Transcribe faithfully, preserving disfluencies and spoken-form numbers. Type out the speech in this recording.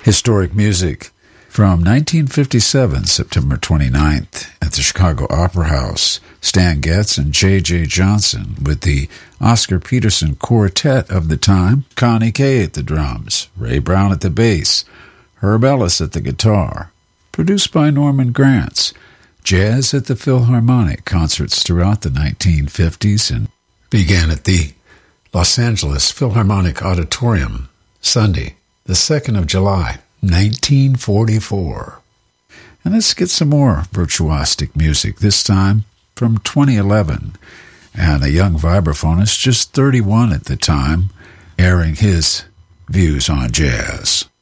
Historic music from nineteen fifty-seven, September twenty-ninth, at the Chicago Opera House. Stan Getz and J J Johnson with the Oscar Peterson Quartet of the time. Connie Kay at the drums, Ray Brown at the bass, Herb Ellis at the guitar. Produced by Norman Granz. Jazz at the Philharmonic, concerts throughout the nineteen fifties, and began at the Los Angeles Philharmonic Auditorium, Sunday, the second of July, nineteen forty-four. And let's get some more virtuosic music, this time from twenty eleven, and a young vibraphonist, just thirty-one at the time, airing his views on jazz.